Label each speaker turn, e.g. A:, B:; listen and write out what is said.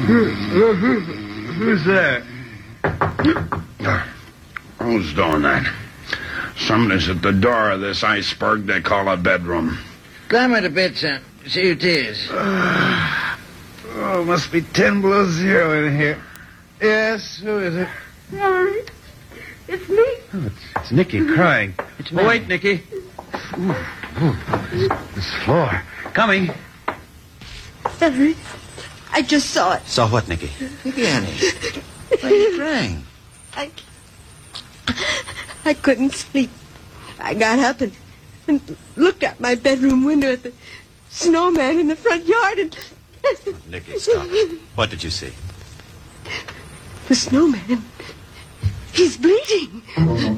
A: Who's there?
B: Who's doing that? Somebody's at the door of this iceberg they call a bedroom.
C: Climb it a bit, son. See who it is.
A: Must be 10 below zero in here. Yes, who is it?
D: Sorry. It's me.
A: Oh, it's Nicky crying.
C: me.
A: Wait, Nicky. This floor. Coming.
D: Sorry. I just saw it.
E: Saw what, Nicky?
C: Nicky, honey. Why are you crying?
D: I couldn't sleep. I got up and looked out my bedroom window at the snowman in the front yard and...
E: Nicky, stop. What did you see?
D: The snowman. He's bleeding.